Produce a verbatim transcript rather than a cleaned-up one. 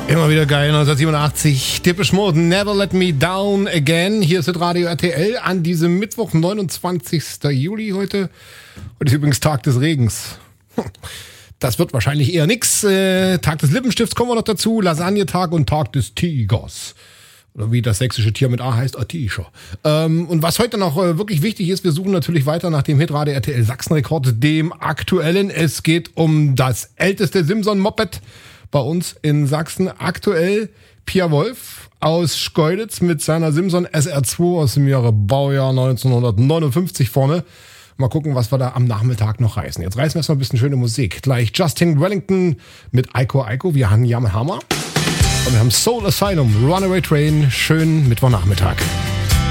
Immer wieder geil, neunzehnhundertsiebenundachtzig, Depeche Mode, Never Let Me Down Again. Hier ist das Radio R T L an diesem Mittwoch, neunundzwanzigsten Juli heute. Heute ist übrigens Tag des Regens. Das wird wahrscheinlich eher nix. Äh, Tag des Lippenstifts kommen wir noch dazu, Lasagnetag und Tag des Tigers. Oder wie das sächsische Tier mit A heißt, a Tiger. Ähm, und was heute noch äh, wirklich wichtig ist, wir suchen natürlich weiter nach dem Hitradio R T L Sachsen-Rekord, dem aktuellen. Es geht um das älteste Simson-Moped bei uns in Sachsen. Aktuell Pia Wolf aus Schkeuditz mit seiner Simson S R zwei aus dem Jahre Baujahr neunzehnhundertneunundfünfzig vorne. Mal gucken, was wir da am Nachmittag noch reißen. Jetzt reißen wir erstmal ein bisschen schöne Musik. Gleich Justin Wellington mit Eiko Eiko. Wir haben Yamaha. Und wir haben Soul Asylum, Runaway Train. Schönen Mittwochnachmittag.